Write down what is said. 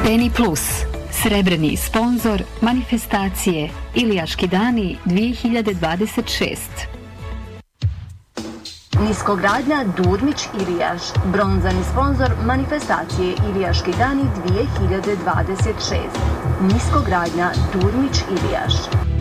Peni Plus, srebrni sponzor manifestacije Ilijaški dani 2026. Niskogradnja Durmić Ilijaš, bronzani sponzor manifestacije Ilijaški dani 2026. Niskogradnja Durmić Ilijaš.